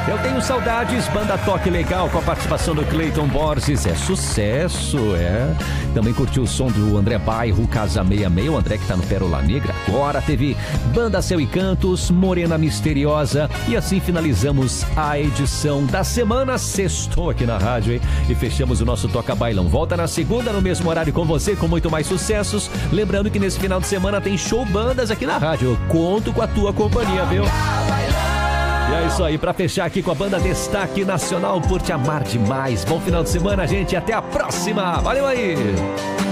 Eu tenho saudades, banda Toque Legal com a participação do Cleiton Borges, é sucesso, é. Também curtiu o som do André Bairro, Casa 66, o André que tá no Pérola Negra agora. Teve Banda Céu e Cantos, Morena Misteriosa, e assim finalizamos a edição da semana. Sextou aqui na rádio, hein? E fechamos o nosso Toca Bailão. Volta na segunda, no mesmo horário com você, com muito mais sucessos. Lembrando que nesse final de semana tem show bandas aqui na rádio. Eu conto com a tua companhia, viu? E é isso aí, pra fechar aqui com a banda Destaque Nacional, por Te Amar Demais. Bom final de semana, gente, até a próxima. Valeu aí!